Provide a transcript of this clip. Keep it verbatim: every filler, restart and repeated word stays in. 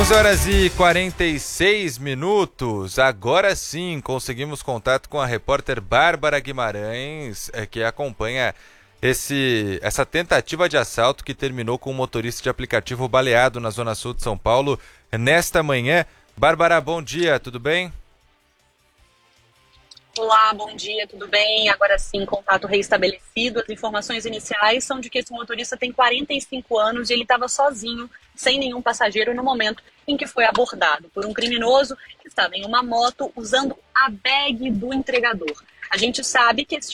onze horas e quarenta e seis minutos. Agora sim conseguimos contato com a repórter Bárbara Guimarães, que acompanha esse, essa tentativa de assalto que terminou com um motorista de aplicativo baleado na zona sul de São Paulo nesta manhã. Bárbara, bom dia, tudo bem? Olá, bom dia, tudo bem? Agora sim, contato reestabelecido. As informações iniciais são de que esse motorista tem quarenta e cinco anos e ele estava sozinho, sem nenhum passageiro, no momento em que foi abordado por um criminoso que estava em uma moto usando a bag do entregador. A gente sabe que esse